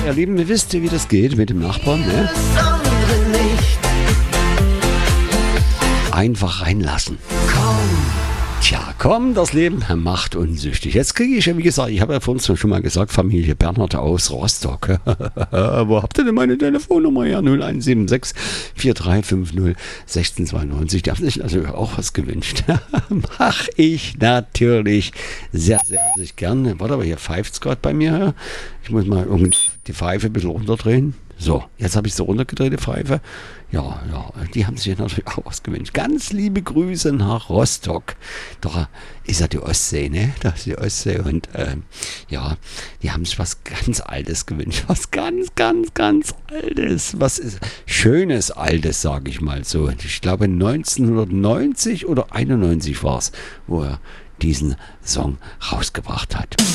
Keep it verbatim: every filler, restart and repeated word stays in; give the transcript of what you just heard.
ihr Lieben, ihr wisst, wie das geht mit dem Nachbarn, ne? Einfach reinlassen. Tja, komm, das Leben macht unsüchtig. Jetzt kriege ich ja, wie gesagt, ich habe ja vorhin schon mal gesagt, Familie Bernhard aus Rostock. Wo habt ihr denn meine Telefonnummer? Ja, null eins sieben sechs vier drei fünf null eins sechs zwei neun. Die haben sich also auch was gewünscht. Mach ich natürlich sehr, sehr, sehr gerne. Warte, aber hier pfeift es gerade bei mir. Ich muss mal irgendwie die Pfeife ein bisschen runterdrehen. So, jetzt habe ich so runtergedreht, die Pfeife. Ja, ja, die haben sich natürlich auch was gewünscht. Ganz liebe Grüße nach Rostock. Doch ist ja die Ostsee, ne? Das ist die Ostsee und ähm, ja, die haben sich was ganz Altes gewünscht. Was ganz, ganz, ganz Altes. Was ist Schönes Altes, sage ich mal so. Ich glaube neunzehnhundertneunzig oder einundneunzig war es, wo er diesen Song rausgebracht hat.